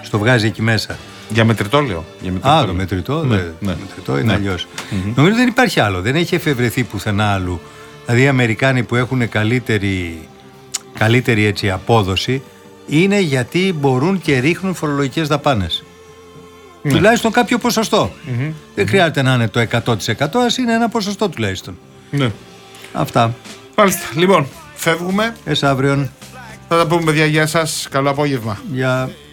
Στο βγάζει εκεί μέσα. Για μετρητό λέω. Το μετρητό, μετρητό είναι αλλιώς. Νομίζω δεν υπάρχει άλλο. Δεν έχει εφευρεθεί πουθενά άλλου. Δηλαδή οι Αμερικάνοι που έχουν καλύτερη έτσι, απόδοση είναι γιατί μπορούν και ρίχνουν φορολογικές δαπάνες. Τουλάχιστον κάποιο ποσοστό. Δεν χρειάζεται να είναι το 100%, ας είναι ένα ποσοστό τουλάχιστον. Ναι. Αυτά. Μάλιστα. Λοιπόν, φεύγουμε. Αύριον. Θα τα πούμε, παιδιά. Γεια σας. Καλό απόγευμα. Γεια.